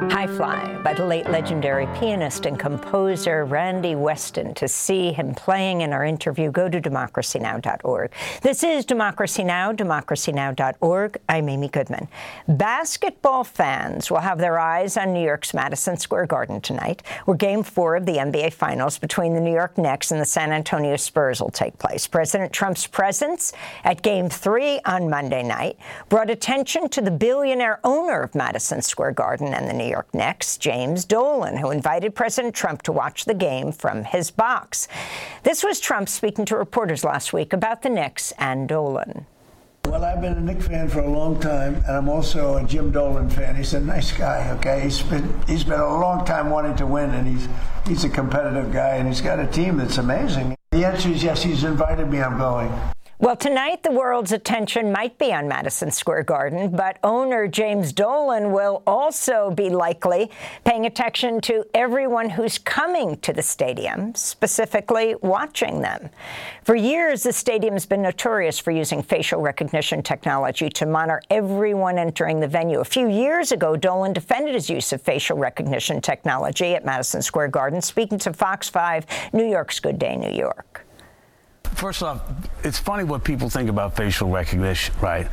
High Fly by the late legendary pianist and composer Randy Weston. To see him playing in our interview, go to democracynow.org. This is Democracy Now!, democracynow.org. I'm Amy Goodman. Basketball fans will have their eyes on New York's Madison Square Garden tonight, where Game 4 of the NBA Finals between the New York Knicks and the San Antonio Spurs will take place. President Trump's presence at Game 3 on Monday night brought attention to the billionaire owner of Madison Square Garden and the New York Knicks, James Dolan, who invited President Trump to watch the game from his box. This was Trump speaking to reporters last week about the Knicks and Dolan. Well, I've been a Knicks fan for a long time, and I'm also a Jim Dolan fan. He's a nice guy, okay? He's been a long time wanting to win, and he's a competitive guy, and he's got a team that's amazing. The answer is yes, he's invited me, I'm going. Well, tonight the world's attention might be on Madison Square Garden, but owner James Dolan will also be likely paying attention to everyone who's coming to the stadium, specifically watching them. For years, the stadium's been notorious for using facial recognition technology to monitor everyone entering the venue. A few years ago, Dolan defended his use of facial recognition technology at Madison Square Garden, speaking to Fox 5 New York's Good Day New York. First off, it's funny what people think about facial recognition, right?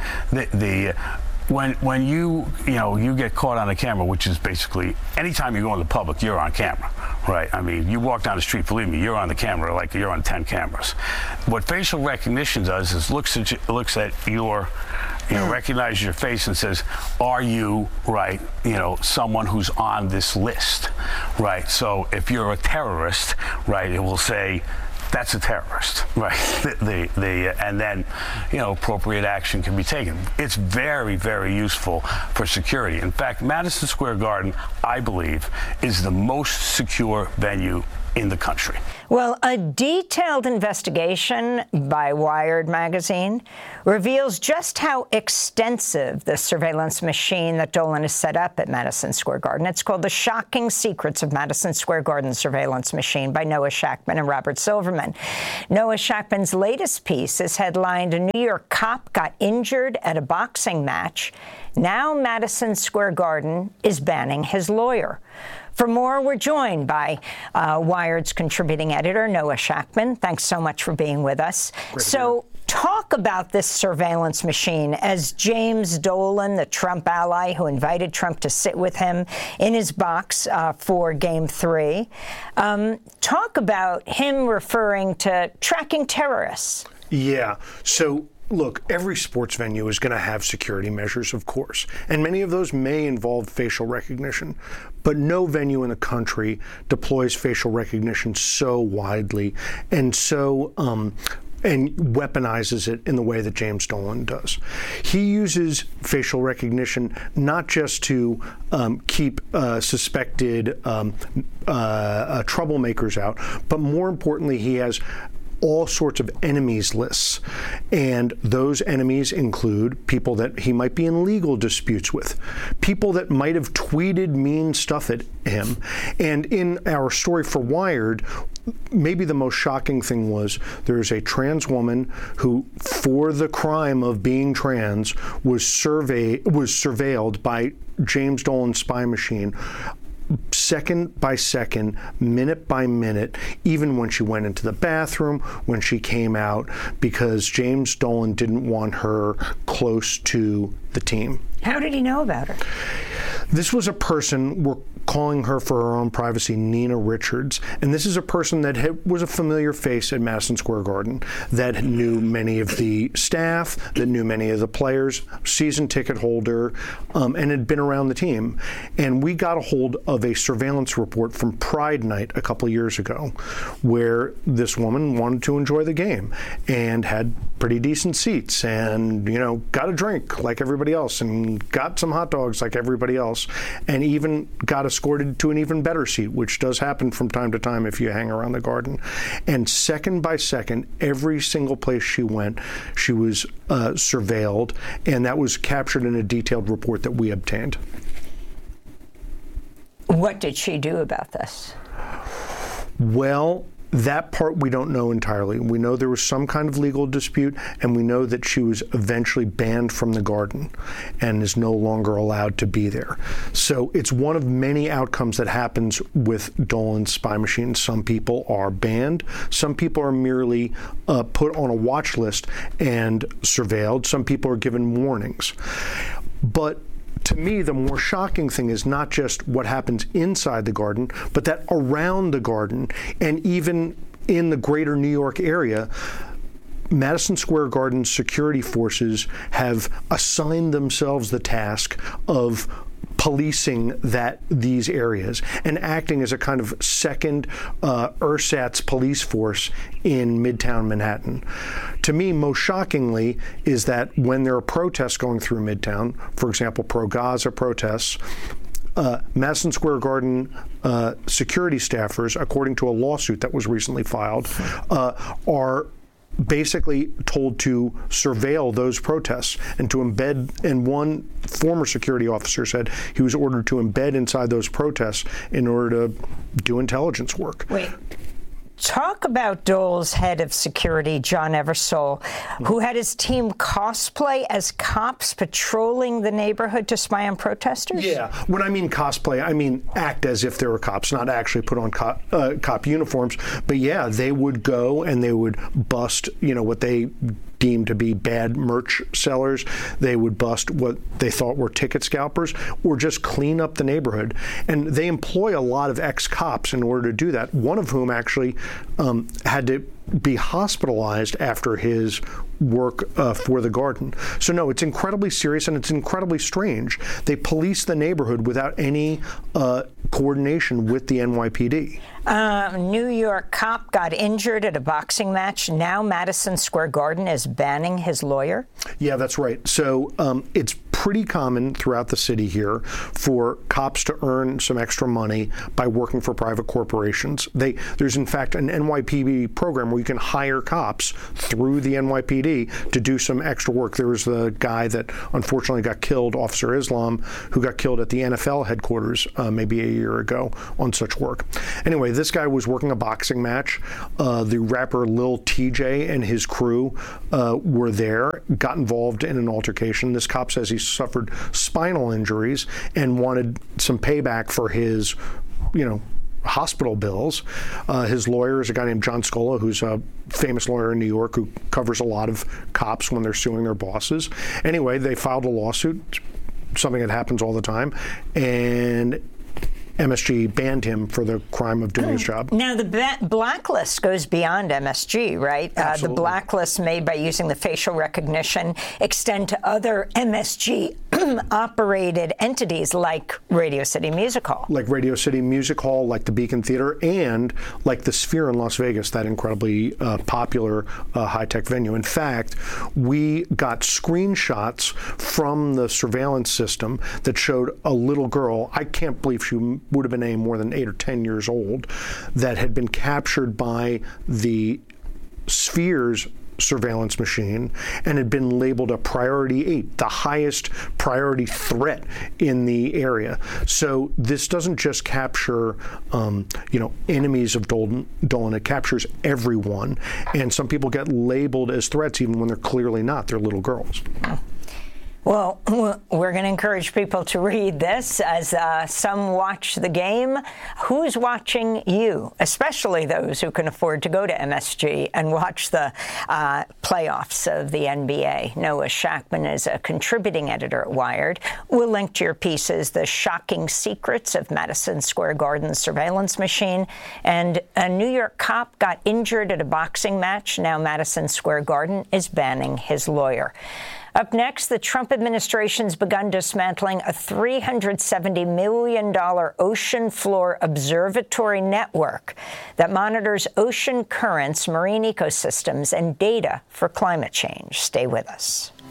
When you get caught on a camera, which is basically anytime you go in the public, you're on camera, right? I mean, you walk down the street, believe me, you're on the camera like you're on 10 cameras. What facial recognition does is looks at your, recognizes your face and says, are you, right, someone who's on this list, right? So if you're a terrorist, right, it will say, that's a terrorist, right? And then, appropriate action can be taken. It's very, very useful for security. In fact, Madison Square Garden, I believe, is the most secure venue in the country. Well, a detailed investigation by Wired magazine reveals just how extensive the surveillance machine that Dolan has set up at Madison Square Garden. It's called The Shocking Secrets of Madison Square Garden Surveillance Machine by Noah Shachtman and Robert Silverman. Noah Shachtman's latest piece is headlined, "A New York Cop Got Injured at a Boxing Match. Now Madison Square Garden is banning his lawyer." For more, we're joined by Wired's contributing editor, Noah Shachtman. Thanks so much for being with us. So talk about this surveillance machine as James Dolan, the Trump ally who invited Trump to sit with him in his box for Game 3. Talk about him referring to tracking terrorists. Yeah. So look, every sports venue is going to have security measures, of course, and many of those may involve facial recognition, but no venue in the country deploys facial recognition so widely and so and weaponizes it in the way that James Dolan does. He uses facial recognition not just to keep suspected troublemakers out, but more importantly, he has all sorts of enemies lists. And those enemies include people that he might be in legal disputes with, people that might have tweeted mean stuff at him. And in our story for Wired, maybe the most shocking thing was there's a trans woman who, for the crime of being trans, was surveilled by James Dolan's spy machine, second by second, minute by minute, even when she went into the bathroom, when she came out, because James Dolan didn't want her close to the team. How did he know about her? This was a person, we're calling her for her own privacy, Nina Richards. And this is a person that was a familiar face at Madison Square Garden, that knew many of the staff, that knew many of the players, season ticket holder, and had been around the team. And we got a hold of a surveillance report from Pride Night a couple of years ago, where this woman wanted to enjoy the game and had pretty decent seats and, got a drink like everybody else and got some hot dogs like everybody else, and even got escorted to an even better seat, which does happen from time to time if you hang around the garden. And second by second, every single place she went, she was surveilled, and that was captured in a detailed report that we obtained. What did she do about this? Well, That part we don't know entirely. We know there was some kind of legal dispute, and we know that she was eventually banned from the garden and is no longer allowed to be there. So it's one of many outcomes that happens with Dolan's spy machine. Some people are banned. Some people are merely put on a watch list and surveilled. Some people are given warnings. But to me, the more shocking thing is not just what happens inside the garden, but that around the garden and even in the greater New York area, Madison Square Garden's security forces have assigned themselves the task of policing these areas and acting as a kind of second ersatz police force in Midtown Manhattan. To me, most shockingly, is that when there are protests going through Midtown, for example, pro-Gaza protests, Madison Square Garden security staffers, according to a lawsuit that was recently filed, are basically told to surveil those protests and to embed, and one former security officer said he was ordered to embed inside those protests in order to do intelligence work. Wait. Talk about Dole's head of security, John Eversole, who had his team cosplay as cops patrolling the neighborhood to spy on protesters? Yeah. When I mean cosplay, I mean act as if they were cops, not actually put on cop uniforms. But yeah, they would go and they would bust, what they deemed to be bad merch sellers. They would bust what they thought were ticket scalpers or just clean up the neighborhood. And they employ a lot of ex-cops in order to do that, one of whom actually had to be hospitalized after his work for the garden. So no, it's incredibly serious and it's incredibly strange. They police the neighborhood without any coordination with the NYPD. New York cop got injured at a boxing match. Now Madison Square Garden is banning his lawyer? Yeah, that's right. So it's pretty common throughout the city here for cops to earn some extra money by working for private corporations. There's in fact an NYPD program where you can hire cops through the NYPD to do some extra work. There was the guy that unfortunately got killed, Officer Islam, who got killed at the NFL headquarters maybe a year ago on such work. Anyway, this guy was working a boxing match. The rapper Lil TJ and his crew were there, got involved in an altercation. This cop says he suffered spinal injuries and wanted some payback for his, hospital bills. His lawyer is a guy named John Scola, who's a famous lawyer in New York who covers a lot of cops when they're suing their bosses. Anyway, they filed a lawsuit, something that happens all the time, and MSG banned him for the crime of doing his job. Now, the blacklist goes beyond MSG, right? The blacklist made by using the facial recognition extend to other MSG-operated entities like Radio City Music Hall. Like Radio City Music Hall, like the Beacon Theater, and like the Sphere in Las Vegas, that incredibly popular high-tech venue. In fact, we got screenshots from the surveillance system that showed a little girl, I can't believe she would have been any more than 8 or 10 years old, that had been captured by the Sphere's surveillance machine and had been labeled a priority 8, the highest priority threat in the area. So this doesn't just capture, enemies of Dolan. It captures everyone. And some people get labeled as threats even when they're clearly not. They're little girls. Well, we're going to encourage people to read this as some watch the game. Who's watching you, especially those who can afford to go to MSG and watch the playoffs of the NBA? Noah Shackman is a contributing editor at Wired. We'll link to your pieces, The Shocking Secrets of Madison Square Garden's Surveillance Machine, and a New York cop got injured at a boxing match. Now Madison Square Garden is banning his lawyer. Up next, the Trump administration's begun dismantling a $370 million ocean floor observatory network that monitors ocean currents, marine ecosystems, and data for climate change. Stay with us.